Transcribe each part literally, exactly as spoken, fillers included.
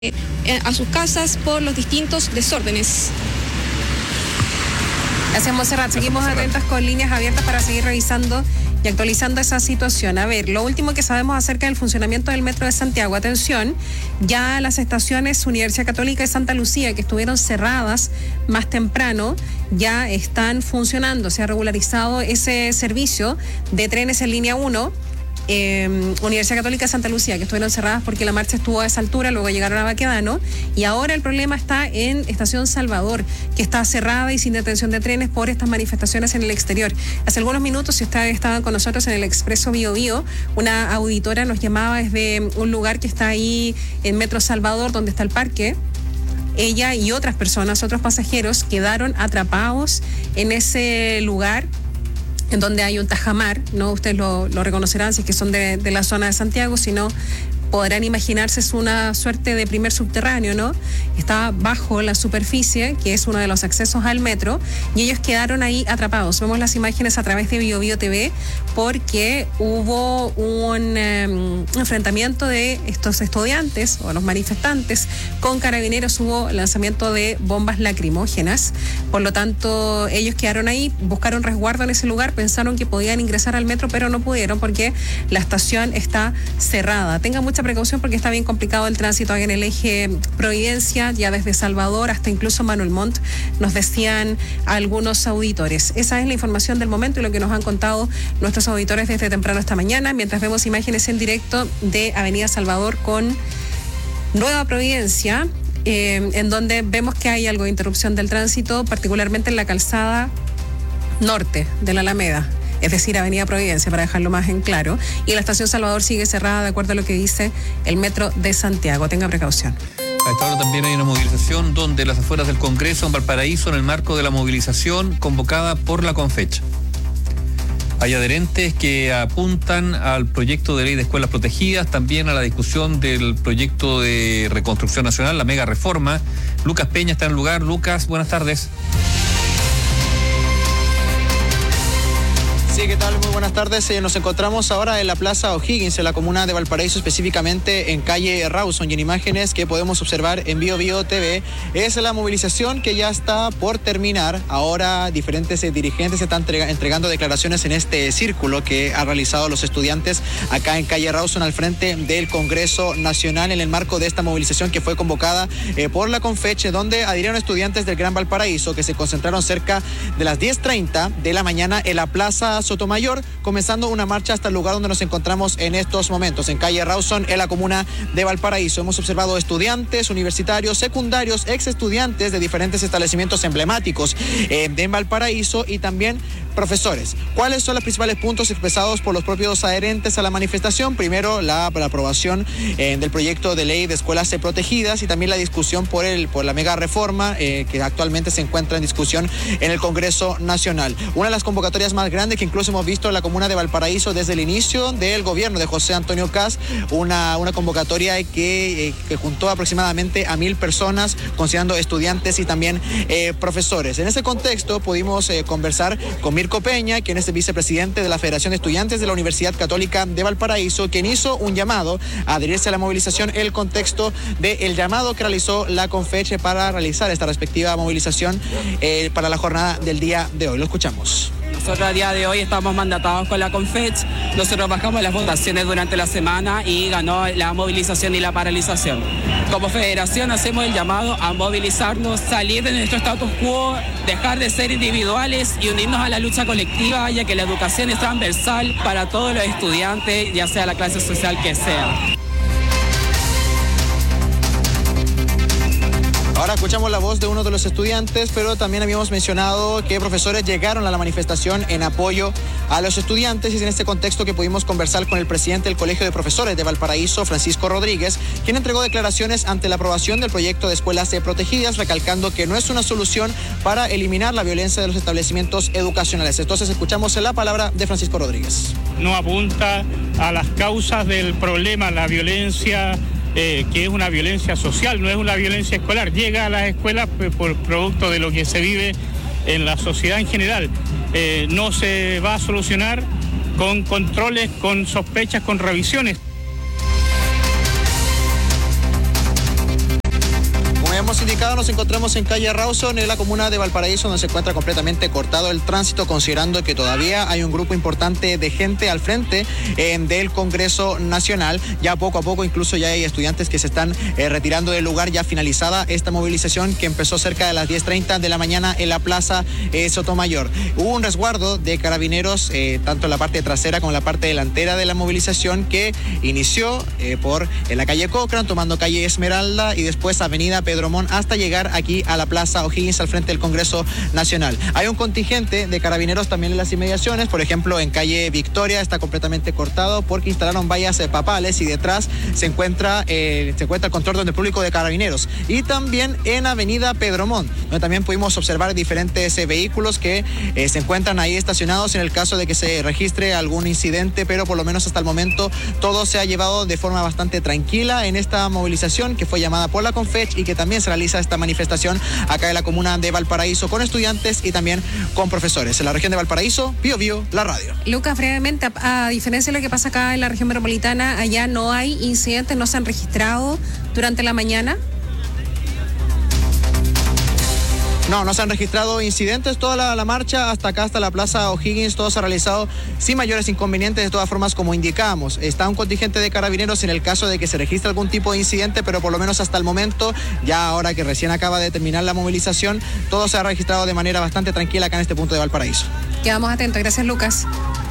eh, a sus casas por los distintos desórdenes. Gracias, Monserrat. Seguimos atentas con líneas abiertas para seguir revisando y actualizando esa situación. A ver, lo último que sabemos acerca del funcionamiento del Metro de Santiago. Atención, ya las estaciones Universidad Católica y Santa Lucía, que estuvieron cerradas más temprano, ya están funcionando. Se ha regularizado ese servicio de trenes en línea uno. Eh, Universidad Católica de Santa Lucía, que estuvieron cerradas porque la marcha estuvo a esa altura, luego llegaron a Baquedano, y ahora el problema está en Estación Salvador, que está cerrada y sin detención de trenes por estas manifestaciones en el exterior. Hace algunos minutos, si ustedes estaban con nosotros en el Expreso Bio Bio, una auditora nos llamaba desde un lugar que está ahí en Metro Salvador, donde está el parque. Ella y otras personas, otros pasajeros, quedaron atrapados en ese lugar en donde hay un tajamar, ¿no? Ustedes lo, lo reconocerán si es que son de, de la zona de Santiago, si no, podrán imaginarse, es una suerte de primer subterráneo, ¿no? Está bajo la superficie, que es uno de los accesos al metro, y ellos quedaron ahí atrapados. Vemos las imágenes a través de Bio Bio T V, porque hubo un um, enfrentamiento de estos estudiantes o los manifestantes con carabineros, hubo lanzamiento de bombas lacrimógenas. Por lo tanto, ellos quedaron ahí, buscaron resguardo en ese lugar, pensaron que podían ingresar al metro, pero no pudieron porque la estación está cerrada. Tengan mucha precaución porque está bien complicado el tránsito en el eje Providencia, ya desde Salvador hasta incluso Manuel Montt, nos decían algunos auditores. Esa es la información del momento y lo que nos han contado nuestros auditores desde temprano esta mañana, mientras vemos imágenes en directo de Avenida Salvador con Nueva Providencia, eh, en donde vemos que hay algo de interrupción del tránsito, particularmente en la calzada norte de la Alameda, es decir, Avenida Providencia, para dejarlo más en claro. Y la estación Salvador sigue cerrada de acuerdo a lo que dice el Metro de Santiago. Tenga precaución. A esta hora también hay una movilización donde las afueras del Congreso en Valparaíso, en el marco de la movilización convocada por la Confecha. Hay adherentes que apuntan al proyecto de ley de escuelas protegidas, también a la discusión del proyecto de reconstrucción nacional, la mega reforma. Lucas Peña está en el lugar. Lucas, buenas tardes. Sí, ¿qué tal? Muy buenas tardes. Eh, nos encontramos ahora en la Plaza O'Higgins, en la comuna de Valparaíso, específicamente en calle Rawson, y en imágenes que podemos observar en Bio Bio T V es la movilización que ya está por terminar. Ahora diferentes eh, dirigentes están entrega- entregando declaraciones en este círculo que han realizado los estudiantes acá en calle Rawson al frente del Congreso Nacional en el marco de esta movilización que fue convocada eh, por la Confeche, donde adhirieron estudiantes del Gran Valparaíso que se concentraron cerca de las diez treinta de la mañana en la Plaza Sotomayor, comenzando una marcha hasta el lugar donde nos encontramos en estos momentos, en calle Rawson, en la comuna de Valparaíso. Hemos observado estudiantes, universitarios, secundarios, ex estudiantes de diferentes establecimientos emblemáticos eh, de Valparaíso y también profesores. ¿Cuáles son los principales puntos expresados por los propios adherentes a la manifestación? Primero, la, la aprobación eh, del proyecto de ley de escuelas protegidas y también la discusión por, el, por la mega reforma eh, que actualmente se encuentra en discusión en el Congreso Nacional. Una de las convocatorias más grandes que incluso hemos visto en la comuna de Valparaíso desde el inicio del gobierno de José Antonio Kast, una, una convocatoria que, eh, que juntó aproximadamente a mil personas, considerando estudiantes y también eh, profesores. En ese contexto pudimos eh, conversar con Mirko Peña, quien es el vicepresidente de la Federación de Estudiantes de la Universidad Católica de Valparaíso, quien hizo un llamado a adherirse a la movilización en el contexto del llamado que realizó la Confeche para realizar esta respectiva movilización eh, para la jornada del día de hoy. Lo escuchamos. Nosotros a día de hoy estamos mandatados con la Confech. Nosotros bajamos las votaciones durante la semana y ganó la movilización y la paralización. Como federación hacemos el llamado a movilizarnos, salir de nuestro status quo, dejar de ser individuales y unirnos a la lucha colectiva, ya que la educación es transversal para todos los estudiantes, ya sea la clase social que sea. Ahora escuchamos la voz de uno de los estudiantes, pero también habíamos mencionado que profesores llegaron a la manifestación en apoyo a los estudiantes, y es en este contexto que pudimos conversar con el presidente del Colegio de Profesores de Valparaíso, Francisco Rodríguez, quien entregó declaraciones ante la aprobación del proyecto de escuelas protegidas, recalcando que no es una solución para eliminar la violencia de los establecimientos educacionales. Entonces escuchamos la palabra de Francisco Rodríguez. No apunta a las causas del problema, la violencia, Eh, que es una violencia social, no es una violencia escolar. Llega a las escuelas pues, por producto de lo que se vive en la sociedad en general. Eh, no se va a solucionar con controles, con sospechas, con revisiones. hemos indicado, nos encontramos en calle Rawson, en la comuna de Valparaíso, donde se encuentra completamente cortado el tránsito, considerando que todavía hay un grupo importante de gente al frente eh, del Congreso Nacional. Ya poco a poco incluso ya hay estudiantes que se están eh, retirando del lugar, ya finalizada esta movilización que empezó cerca de las diez treinta de la mañana en la Plaza eh, Sotomayor. Hubo un resguardo de carabineros, eh, tanto en la parte trasera como en la parte delantera de la movilización, que inició eh, por en la calle Cochrane, tomando calle Esmeralda y después avenida Pedro Montt hasta llegar aquí a la Plaza O'Higgins al frente del Congreso Nacional. Hay un contingente de carabineros también en las inmediaciones, por ejemplo en calle Victoria está completamente cortado porque instalaron vallas eh, papales y detrás se encuentra, eh, se encuentra el control donde público de carabineros, y también en avenida Pedro Montt, donde también pudimos observar diferentes eh, vehículos que eh, se encuentran ahí estacionados en el caso de que se registre algún incidente, pero por lo menos hasta el momento todo se ha llevado de forma bastante tranquila en esta movilización que fue llamada por la Confech y que también se realiza esta manifestación acá en la comuna de Valparaíso con estudiantes y también con profesores. En la región de Valparaíso, Bio Bio, la radio. Lucas, brevemente, a, a diferencia de lo que pasa acá en la región metropolitana, allá no hay incidentes, no se han registrado durante la mañana. No, no se han registrado incidentes. Toda la, la marcha hasta acá, hasta la Plaza O'Higgins, todo se ha realizado sin mayores inconvenientes. De todas formas, como indicábamos, está un contingente de carabineros en el caso de que se registre algún tipo de incidente, pero por lo menos hasta el momento, ya ahora que recién acaba de terminar la movilización, todo se ha registrado de manera bastante tranquila acá en este punto de Valparaíso. Quedamos atentos. Gracias, Lucas.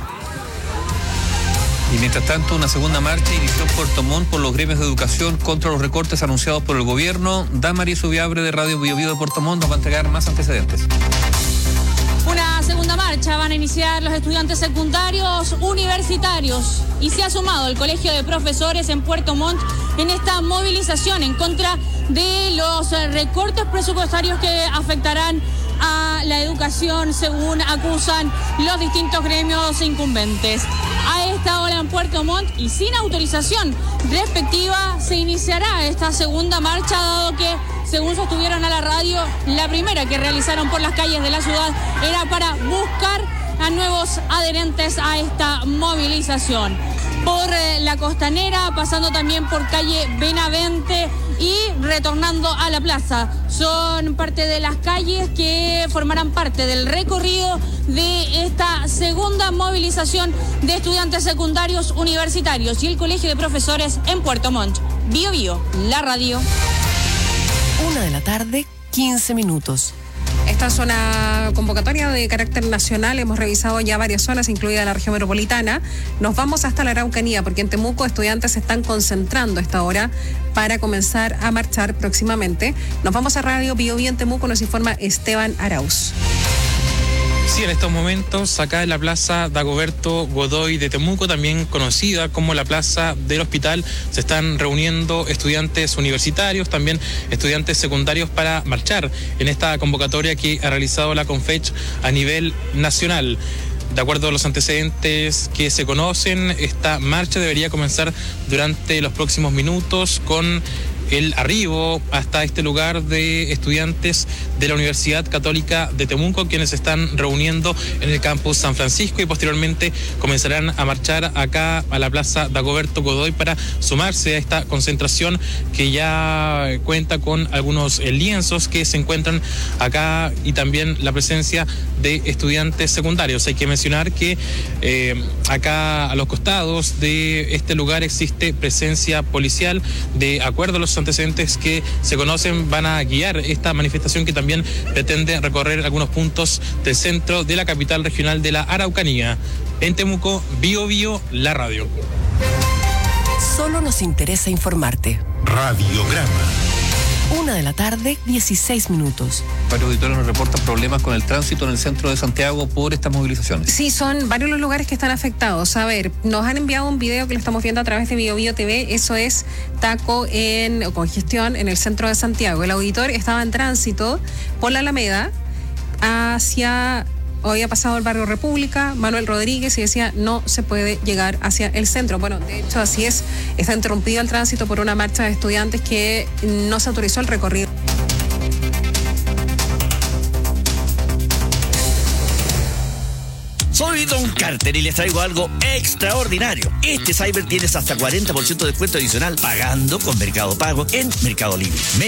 Y mientras tanto, una segunda marcha inició en Puerto Montt por los gremios de educación contra los recortes anunciados por el gobierno. Damaris Ubiabre de Radio Bio Bio de Puerto Montt nos va a entregar más antecedentes. Una segunda marcha van a iniciar los estudiantes secundarios universitarios y se ha sumado el Colegio de Profesores en Puerto Montt en esta movilización en contra de los recortes presupuestarios que afectarán a la educación, según acusan los distintos gremios incumbentes. A esta hora en Puerto Montt y sin autorización respectiva se iniciará esta segunda marcha, dado que, según sostuvieron a la radio, la primera que realizaron por las calles de la ciudad era para buscar a nuevos adherentes a esta movilización. Por eh, la Costanera, pasando también por calle Benavente y retornando a la plaza. Son parte de las calles que formarán parte del recorrido de esta segunda movilización de estudiantes secundarios universitarios y el Colegio de Profesores en Puerto Montt. Bio Bio, la radio. Una de la tarde, quince minutos. Esta es una convocatoria de carácter nacional. Hemos revisado ya varias zonas, incluida la región metropolitana. Nos vamos hasta la Araucanía, porque en Temuco estudiantes se están concentrando a esta hora para comenzar a marchar próximamente. Nos vamos a Radio Bio Bio en Temuco, nos informa Esteban Arauz. Sí, en estos momentos, acá en la Plaza Dagoberto Godoy de Temuco, también conocida como la Plaza del Hospital, se están reuniendo estudiantes universitarios, también estudiantes secundarios para marchar en esta convocatoria que ha realizado la Confech a nivel nacional. De acuerdo a los antecedentes que se conocen, esta marcha debería comenzar durante los próximos minutos con el arribo hasta este lugar de estudiantes de la Universidad Católica de Temuco, quienes se están reuniendo en el campus San Francisco y posteriormente comenzarán a marchar acá a la Plaza Dagoberto Godoy para sumarse a esta concentración que ya cuenta con algunos lienzos que se encuentran acá y también la presencia de estudiantes secundarios. Hay que mencionar que eh, acá a los costados de este lugar existe presencia policial. De acuerdo a los antecedentes que se conocen, van a guiar esta manifestación que también pretende recorrer algunos puntos del centro de la capital regional de la Araucanía. En Temuco, Bio Bio, la radio. Solo nos interesa informarte. Radiograma. Una de la tarde, dieciséis minutos. Varios auditores nos reportan problemas con el tránsito en el centro de Santiago por estas movilizaciones. Sí, son varios los lugares que están afectados. A ver, nos han enviado un video que lo estamos viendo a través de Bio Bio T V. Eso es taco en o congestión en el centro de Santiago. El auditor estaba en tránsito por la Alameda hacia... Hoy ha pasado el barrio República, Manuel Rodríguez, y decía no se puede llegar hacia el centro. Bueno, de hecho así es, está interrumpido el tránsito por una marcha de estudiantes que no se autorizó el recorrido. Soy Don Carter y les traigo algo extraordinario. Este Cyber tienes hasta cuarenta por ciento de descuento adicional pagando con Mercado Pago en Mercado Libre.